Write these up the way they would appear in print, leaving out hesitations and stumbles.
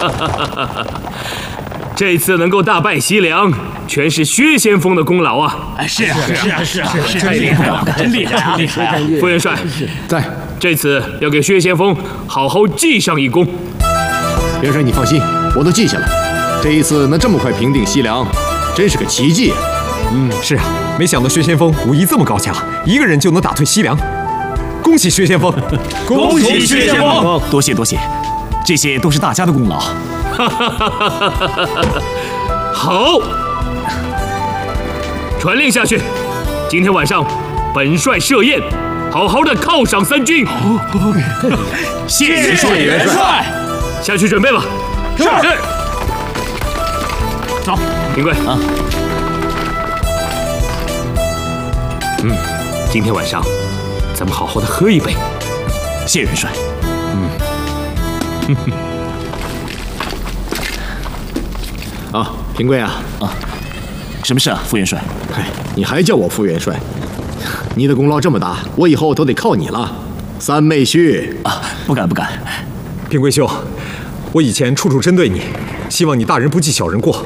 这次能够大败西凉，全是薛先锋的功劳啊！ 是啊，真厉害啊，真厉害啊！ 副元帅在， 这次要给薛先锋好好记上一功。 元帅你放心，我都记下来。这一次能这么快平定西凉，真是个奇迹啊！ 是啊，没想到薛先锋武艺这么高强，一个人就能打退西凉。恭喜薛先锋！ 恭喜薛先锋！ 多谢，这些都是大家的功劳。 好，传令下去，今天晚上本帅设宴，好好的犒赏三军。 谢元帅， 下去准备吧。是。走，平贵啊。今天晚上咱们好好的喝一杯。 谢元帅。 啊，平贵啊， 什么事啊，副元帅？ 你还叫我副元帅？你的功劳这么大，我以后都得靠你了。三妹婿啊，不敢。 平贵兄，我以前处处针对你，希望你大人不计小人过。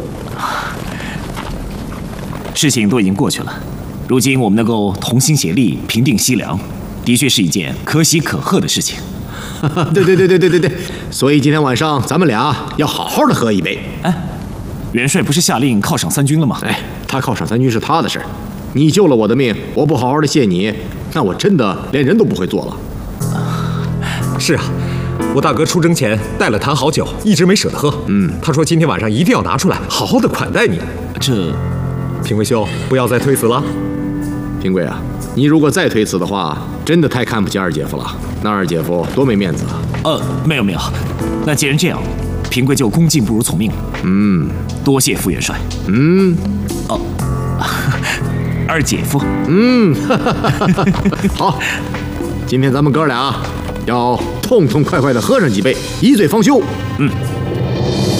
事情都已经过去了，如今我们能够同心协力平定西凉，的确是一件可喜可贺的事情。 对，所以今天晚上咱们俩要好好的喝一杯。 元帅不是下令犒赏三军了吗？ 他犒赏三军是他的事儿，你救了我的命，我不好好的谢你，那我真的连人都不会做了。 是啊，我大哥出征前带了坛好酒，一直没舍得喝。他说今天晚上一定要拿出来，好好的款待你。 这， 平贵兄，不要再推辞了。 平贵啊，你如果再推辞的话，真的太看不起二姐夫了。那二姐夫多没面子啊！ 没有。那既然这样，平贵就恭敬不如从命了。多谢副元帅。二姐夫。 好，今天咱们哥俩要痛痛快快的喝上几杯，一醉方休。